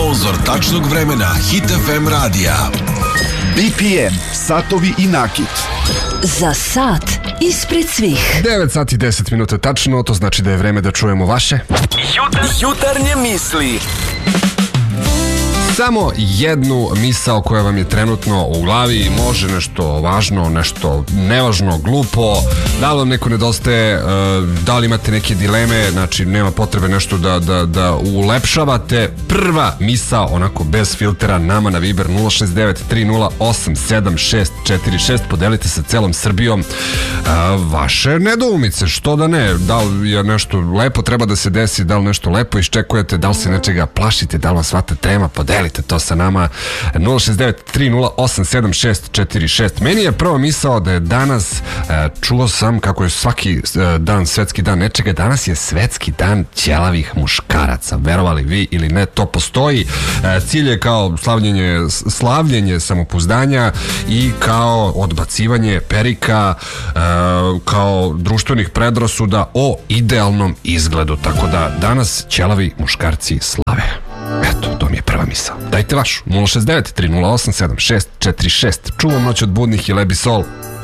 Sponzor tačnog vremena Hit FM radija. BPM, satovi i nakit. Za sat ispred svih. 9 sati 10 minuta tačno, to znači da je vreme da čujemo vaše Jutarnje misli. Samo jednu misao koja vam je trenutno u glavi, može nešto važno, nešto nevažno, glupo, da li vam neko nedostaje, da li imate neke dileme, znači nema potrebe nešto da ulepšavate. Prva misao, onako bez filtera, nama na Viber 069 308 7646, podelite sa celom Srbijom vaše nedoumice, što da ne, da li je nešto lepo treba da se desi, da li nešto lepo iščekujete, da li se nečega plašite, da li vam svata tema, podelite to sa nama 069 308 7646. Meni je prvo misao da je danas, čuo sam kako je svaki dan svetski dan nečega, danas je svetski dan ćelavih muškaraca, verovali vi ili ne, to postoji. Cilj je kao slavljenje samopouzdanja i kao odbacivanje perika, kao društvenih predrasuda o idealnom izgledu, tako da danas ćelavi muškarci slave. Eto, to mi je prva misao. Dajte vašu, 069 308 7646. Čuvam noć od budnih i Lebi Sol.